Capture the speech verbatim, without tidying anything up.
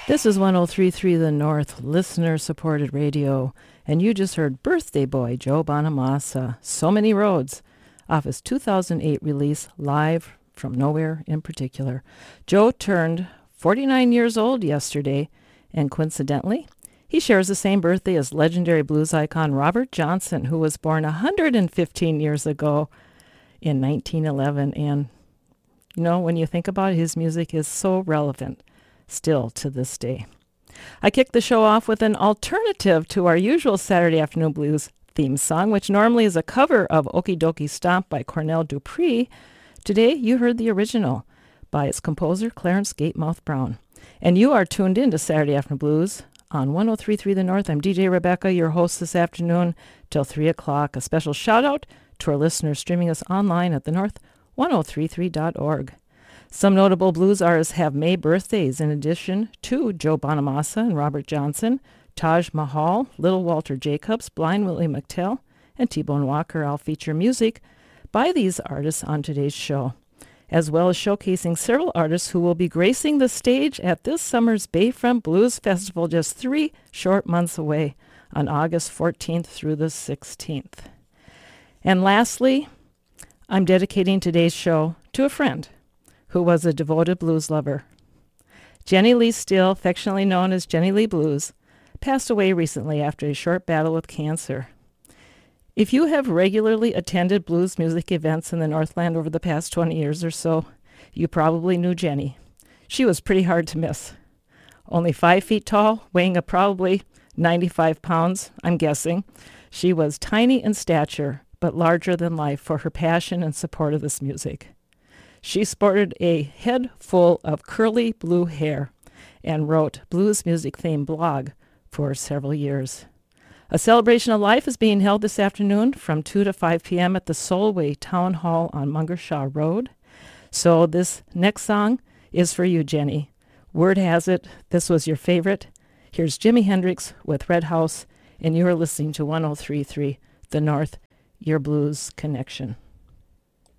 This is one oh three point three The North, listener-supported radio, and you just heard Birthday Boy Joe Bonamassa, So Many Roads, off his two thousand eight release, Live from Nowhere in particular. Joe turned forty-nine years old yesterday, and coincidentally, he shares the same birthday as legendary blues icon Robert Johnson, who was born one hundred fifteen years ago in nineteen eleven. And, you know, when you think about it, his music is so relevant still to this day. I kicked the show off with an alternative to our usual Saturday Afternoon Blues theme song, which normally is a cover of Okie Dokie Stomp by Cornell Dupree. Today, you heard the original by its composer, Clarence Gatemouth Brown. And you are tuned in to Saturday Afternoon Blues on one oh three point three The North. I'm D J Rebecca, your host this afternoon till three o'clock. A special shout-out to our listeners streaming us online at the north ten thirty-three dot org. Some notable blues artists have May birthdays in addition to Joe Bonamassa and Robert Johnson, Taj Mahal, Little Walter Jacobs, Blind Willie McTell, and T-Bone Walker. I'll feature music by these artists on today's show, as well as showcasing several artists who will be gracing the stage at this summer's Bayfront Blues Festival just three short months away on August fourteenth through the sixteenth. And lastly, I'm dedicating today's show to a friend who was a devoted blues lover. Jenny Lee Steele, affectionately known as Jenny Lee Blues, passed away recently after a short battle with cancer. If you have regularly attended blues music events in the Northland over the past twenty years or so, you probably knew Jenny. She was pretty hard to miss. Only five feet tall, weighing a probably ninety-five pounds, I'm guessing. She was tiny in stature, but larger than life for her passion and support of this music. She sported a head full of curly blue hair and wrote blues music-themed blog for several years. A celebration of life is being held this afternoon from two to five p.m. at the Solway Town Hall on Mungershaw Road. So this next song is for you, Jenny. Word has it this was your favorite. Here's Jimi Hendrix with Red House, and you are listening to one oh three point three The North, your blues connection.